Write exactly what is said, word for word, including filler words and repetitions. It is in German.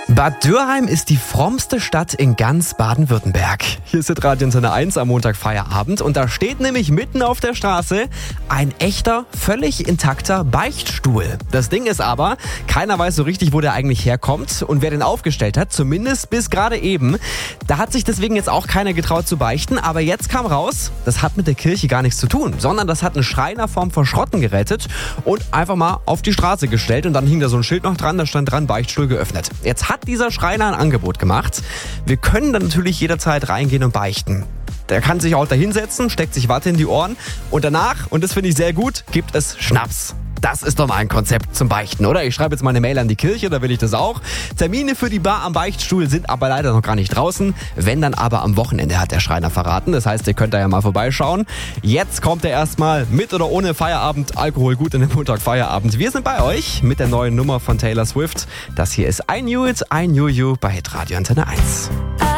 Bad Dürheim ist die frommste Stadt in ganz Baden-Württemberg. Hier ist Radio Antenne eins am Montag Feierabend und da steht nämlich mitten auf der Straße ein echter, völlig intakter Beichtstuhl. Das Ding ist aber, keiner weiß so richtig, wo der eigentlich herkommt und wer den aufgestellt hat, zumindest bis gerade eben. Da hat sich deswegen jetzt auch keiner getraut zu beichten, aber jetzt kam raus, das hat mit der Kirche gar nichts zu tun, sondern das hat ein Schreiner vom Verschrotten gerettet und einfach mal auf die Straße gestellt und dann hing da so ein Schild noch dran, da stand dran, Beichtstuhl geöffnet. Jetzt hat dieser Schreiner ein Angebot gemacht. Wir können dann natürlich jederzeit reingehen und beichten. Der kann sich auch da hinsetzen, steckt sich Watte in die Ohren und danach, und das finde ich sehr gut, gibt es Schnaps. Das ist doch mal ein Konzept zum Beichten, oder? Ich schreibe jetzt mal eine Mail an die Kirche, da will ich das auch. Termine für die Bar am Beichtstuhl sind aber leider noch gar nicht draußen. Wenn, dann aber am Wochenende, hat der Schreiner verraten. Das heißt, ihr könnt da ja mal vorbeischauen. Jetzt kommt er erstmal mit oder ohne Feierabend. Alkohol gut in den Montag Feierabend. Wir sind bei euch mit der neuen Nummer von Taylor Swift. Das hier ist I Knew It, I Knew You bei Radio Antenne eins.